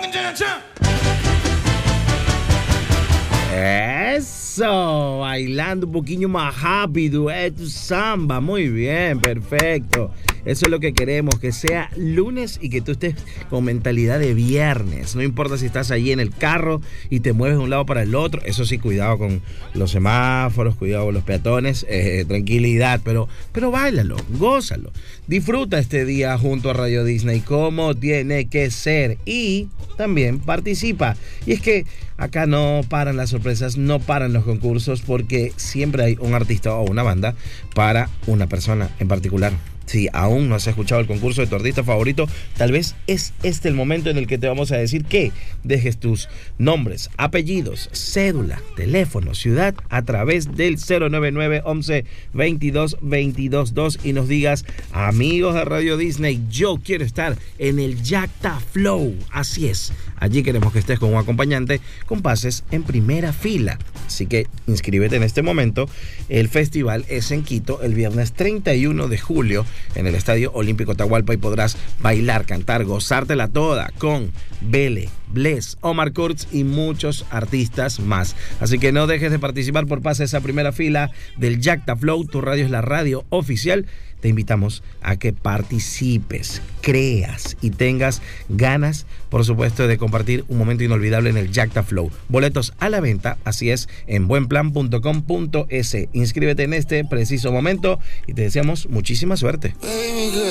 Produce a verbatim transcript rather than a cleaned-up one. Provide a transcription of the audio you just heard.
Eso, bailando un poquillo más rápido, eh, tu samba, muy bien, perfecto. Eso es lo que queremos, que sea lunes y que tú estés con mentalidad de viernes. No importa si estás ahí en el carro y te mueves de un lado para el otro. Eso sí, cuidado con los semáforos, cuidado con los peatones, eh, tranquilidad, pero, pero báilalo, gózalo. Disfruta este día junto a Radio Disney como tiene que ser y también participa. Y es que acá no paran las sorpresas, no paran los concursos porque siempre hay un artista o una banda para una persona en particular. Si aún no has escuchado el concurso de tu artista favorito, tal vez es este el momento en el que te vamos a decir que dejes tus nombres, apellidos, cédula, teléfono, ciudad a través del cero nueve nueve once veintidós veintidós dos y nos digas: amigos de Radio Disney, yo quiero estar en el Yacta Flow. Así es, allí queremos que estés con un acompañante con pases en primera fila. Así que inscríbete en este momento. El festival es en Quito el viernes treinta y uno de julio en el Estadio Olímpico Atahualpa y podrás bailar, cantar, gozártela toda con Bele, Bless, Omar Kurtz y muchos artistas más. Así que no dejes de participar por pases a primera fila del Yacta Flow. Tu radio es la radio oficial. Te invitamos a que participes, creas y tengas ganas, por supuesto, de compartir un momento inolvidable en el Yacta Flow. Boletos a la venta, así es, en buenplan punto com punto es. Inscríbete en este preciso momento y te deseamos muchísima suerte.